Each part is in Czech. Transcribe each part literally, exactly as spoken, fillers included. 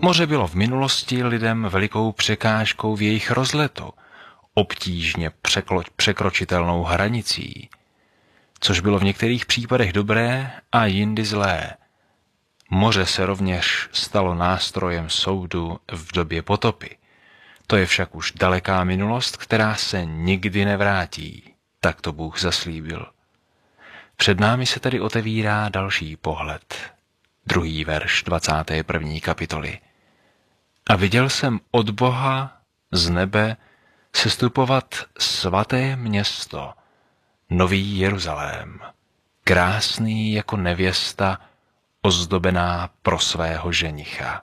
Moře bylo v minulosti lidem velikou překážkou v jejich rozletu, obtížně překlo- překročitelnou hranicí, což bylo v některých případech dobré a jindy zlé. Moře se rovněž stalo nástrojem soudu v době potopy. To je však už daleká minulost, která se nikdy nevrátí, tak to Bůh zaslíbil. Před námi se tedy otevírá další pohled. Druhý verš dvacáté první kapitoly. A viděl jsem od Boha z nebe sestupovat svaté město, Nový Jeruzalém, krásný jako nevěsta, ozdobená pro svého ženicha.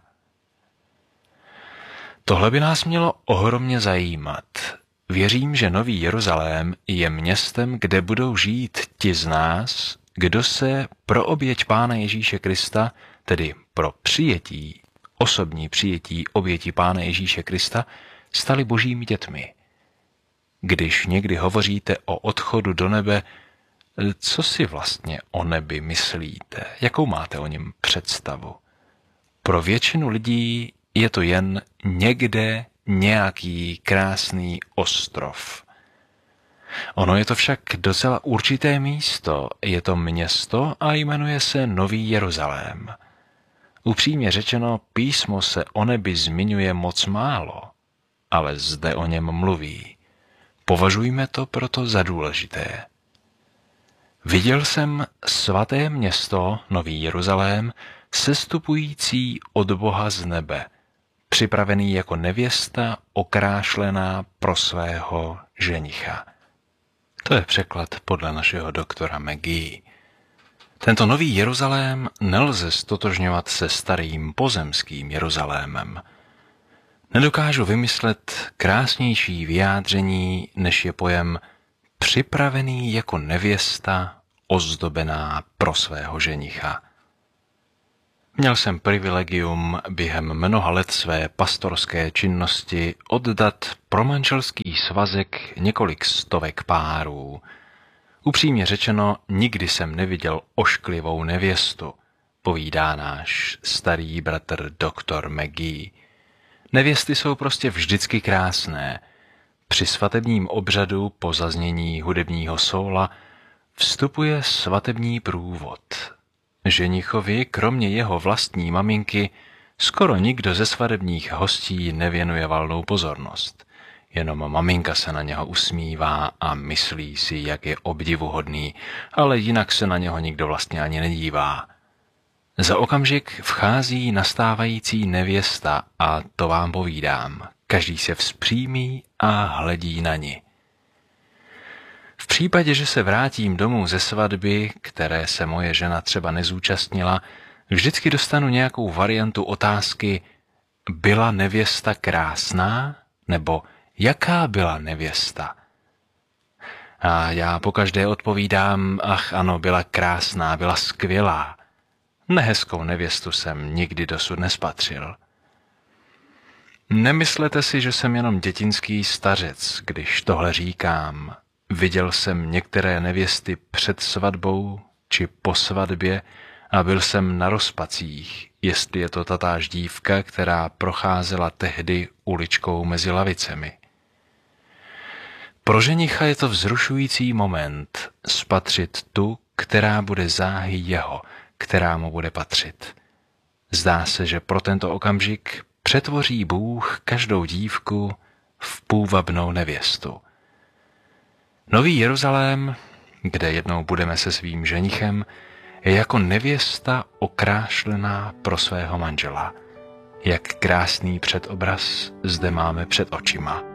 Tohle by nás mělo ohromně zajímat. Věřím, že Nový Jeruzalém je městem, kde budou žít ti z nás, kdo se pro oběť Pána Ježíše Krista, tedy pro přijetí, osobní přijetí oběti Pána Ježíše Krista, stali božími dětmi. Když někdy hovoříte o odchodu do nebe, co si vlastně o nebi myslíte? Jakou máte o něm představu? Pro většinu lidí je to jen někde nějaký krásný ostrov. Ono je to však docela určité místo, je to město a jmenuje se Nový Jeruzalém. Upřímně řečeno, písmo se o nebi zmiňuje moc málo, ale zde o něm mluví. Považujme to proto za důležité. Viděl jsem svaté město, Nový Jeruzalém, sestupující od Boha z nebe, připravený jako nevěsta okrášlená pro svého ženicha. To je překlad podle našeho doktora McGee. Tento Nový Jeruzalém nelze stotožňovat se starým pozemským Jeruzalémem. Nedokážu vymyslet krásnější vyjádření, než je pojem připravený jako nevěsta ozdobená pro svého ženicha. Měl jsem privilegium během mnoha let své pastorské činnosti oddat pro manželský svazek několik stovek párů. Upřímně řečeno, nikdy jsem neviděl ošklivou nevěstu, povídá náš starý bratr doktor McGee. Nevěsty jsou prostě vždycky krásné. Při svatebním obřadu po zaznění hudebního sóla vstupuje svatební průvod. Ženichovi, kromě jeho vlastní maminky, skoro nikdo ze svatebních hostí nevěnuje valnou pozornost. Jenom maminka se na něho usmívá a myslí si, jak je obdivuhodný, ale jinak se na něho nikdo vlastně ani nedívá. Za okamžik vchází nastávající nevěsta a to vám povídám. Každý se vzpřímí a hledí na ni. V případě, že se vrátím domů ze svatby, které se moje žena třeba nezúčastnila, vždycky dostanu nějakou variantu otázky: byla nevěsta krásná? Nebo jaká byla nevěsta? A já pokaždé odpovídám: ach ano, byla krásná, byla skvělá. Nehezkou nevěstu jsem nikdy dosud nespatřil. Nemyslete si, že jsem jenom dětinský stařec, když tohle říkám. Viděl jsem některé nevěsty před svatbou či po svatbě a byl jsem na rozpacích, jestli je to tatáž dívka, která procházela tehdy uličkou mezi lavicemi. Pro ženicha je to vzrušující moment spatřit tu, která bude záhy jeho, která mu bude patřit. Zdá se, že pro tento okamžik přetvoří Bůh každou dívku v půvabnou nevěstu. Nový Jeruzalém, kde jednou budeme se svým ženichem, je jako nevěsta okrášlená pro svého manžela. Jak krásný předobraz zde máme před očima.